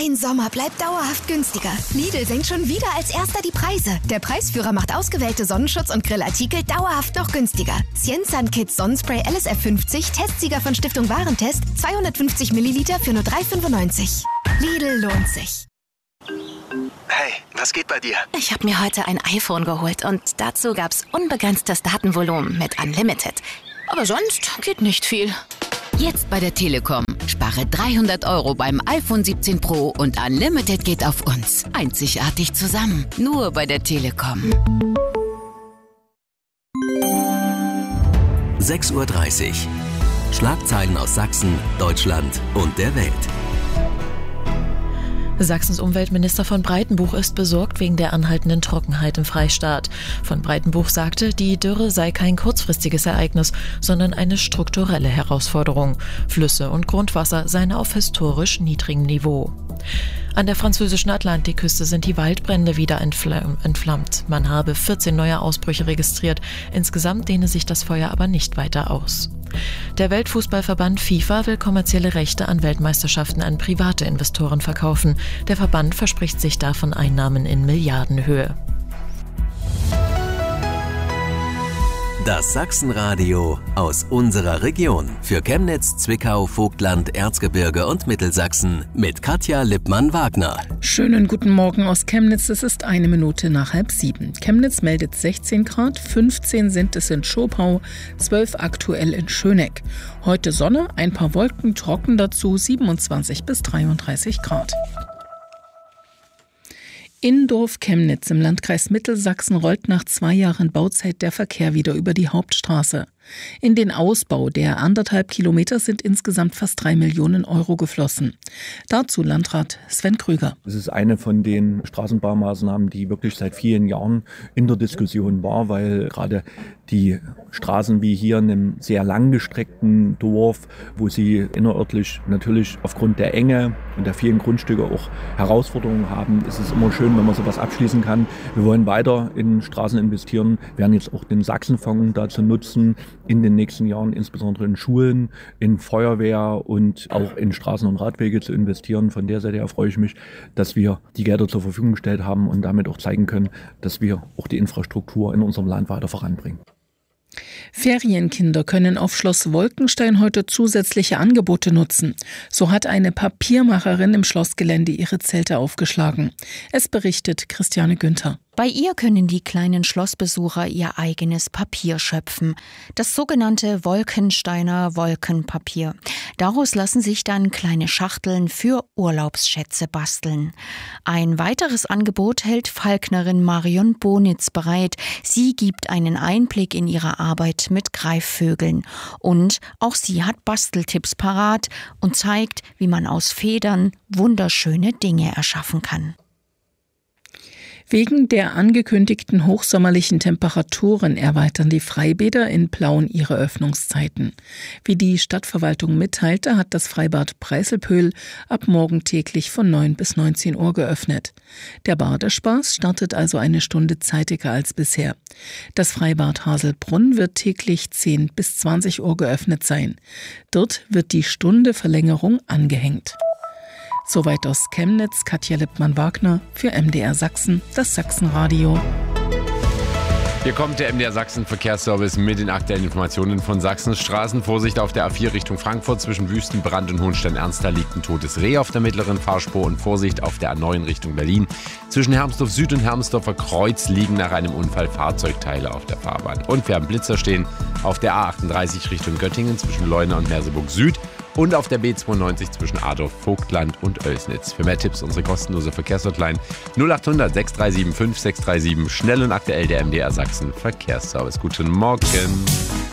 Ein Sommer bleibt dauerhaft günstiger. Lidl senkt schon wieder als erster die Preise. Der Preisführer macht ausgewählte Sonnenschutz- und Grillartikel dauerhaft noch günstiger. Cienzan Kids Sonnenspray LSF 50, Testsieger von Stiftung Warentest, 250 Milliliter für nur 3,95. Lidl lohnt sich. Hey, was geht bei dir? Ich habe mir heute ein iPhone geholt und dazu gab's unbegrenztes Datenvolumen mit Unlimited. Aber sonst geht nicht viel. Jetzt bei der Telekom. Spare 300 € beim iPhone 17 Pro und Unlimited geht auf uns. Einzigartig zusammen. Nur bei der Telekom. 6:30 Uhr. Schlagzeilen aus Sachsen, Deutschland und der Welt. Sachsens Umweltminister von Breitenbuch ist besorgt wegen der anhaltenden Trockenheit im Freistaat. Von Breitenbuch sagte, die Dürre sei kein kurzfristiges Ereignis, sondern eine strukturelle Herausforderung. Flüsse und Grundwasser seien auf historisch niedrigem Niveau. An der französischen Atlantikküste sind die Waldbrände wieder entflammt. Man habe 14 neue Ausbrüche registriert. Insgesamt dehne sich das Feuer aber nicht weiter aus. Der Weltfußballverband FIFA will kommerzielle Rechte an Weltmeisterschaften an private Investoren verkaufen. Der Verband verspricht sich davon Einnahmen in Milliardenhöhe. Das Sachsenradio aus unserer Region. Für Chemnitz, Zwickau, Vogtland, Erzgebirge und Mittelsachsen mit Katja Lippmann-Wagner. Schönen guten Morgen aus Chemnitz. Es ist 1 nach 6:30. Chemnitz meldet 16 Grad, 15 sind es in Schopau, 12 aktuell in Schöneck. Heute Sonne, ein paar Wolken, trocken dazu, 27 bis 33 Grad. In Dorf Chemnitz im Landkreis Mittelsachsen rollt nach 2 Jahren Bauzeit der Verkehr wieder über die Hauptstraße. In den Ausbau der 1,5 Kilometer sind insgesamt fast 3 Millionen € geflossen. Dazu Landrat Sven Krüger. Es ist eine von den Straßenbaumaßnahmen, die wirklich seit vielen Jahren in der Diskussion war, weil gerade die Straßen wie hier in einem sehr langgestreckten Dorf, wo sie innerörtlich natürlich aufgrund der Enge und der vielen Grundstücke auch Herausforderungen haben, ist es immer schön, wenn man sowas abschließen kann. Wir wollen weiter in Straßen investieren, werden jetzt auch den Sachsenfonds dazu nutzen, in den nächsten Jahren insbesondere in Schulen, in Feuerwehr und auch in Straßen und Radwege zu investieren. Von der Seite her freue ich mich, dass wir die Gelder zur Verfügung gestellt haben und damit auch zeigen können, dass wir auch die Infrastruktur in unserem Land weiter voranbringen. Ferienkinder können auf Schloss Wolkenstein heute zusätzliche Angebote nutzen. So hat eine Papiermacherin im Schlossgelände ihre Zelte aufgeschlagen. Es berichtet Christiane Günther. Bei ihr können die kleinen Schlossbesucher ihr eigenes Papier schöpfen. Das sogenannte Wolkensteiner Wolkenpapier. Daraus lassen sich dann kleine Schachteln für Urlaubsschätze basteln. Ein weiteres Angebot hält Falknerin Marion Bonitz bereit. Sie gibt einen Einblick in ihre Arbeit mit Greifvögeln. Und auch sie hat Basteltipps parat und zeigt, wie man aus Federn wunderschöne Dinge erschaffen kann. Wegen der angekündigten hochsommerlichen Temperaturen erweitern die Freibäder in Plauen ihre Öffnungszeiten. Wie die Stadtverwaltung mitteilte, hat das Freibad Preißelpöhl ab morgen täglich von 9 bis 19 Uhr geöffnet. Der Badespaß startet also eine Stunde zeitiger als bisher. Das Freibad Haselbrunn wird täglich 10 bis 20 Uhr geöffnet sein. Dort wird die Stunde Verlängerung angehängt. Soweit aus Chemnitz, Katja Lippmann-Wagner für MDR Sachsen, das Sachsenradio. Hier kommt der MDR Sachsen Verkehrsservice mit den aktuellen Informationen von Sachsens Straßen. Vorsicht auf der A4 Richtung Frankfurt zwischen Wüstenbrand und Hohenstein-Ernst. Da liegt ein totes Reh auf der mittleren Fahrspur. Und Vorsicht auf der A9 Richtung Berlin. Zwischen Hermsdorf Süd und Hermsdorfer Kreuz liegen nach einem Unfall Fahrzeugteile auf der Fahrbahn. Und wir haben Blitzer stehen auf der A38 Richtung Göttingen zwischen Leuna und Merseburg Süd. Und auf der B92 zwischen Adorf, Vogtland und Oelsnitz. Für mehr Tipps unsere kostenlose Verkehrshotline 0800 637 5637. Schnell und aktuell der MDR Sachsen Verkehrsservice. Guten Morgen.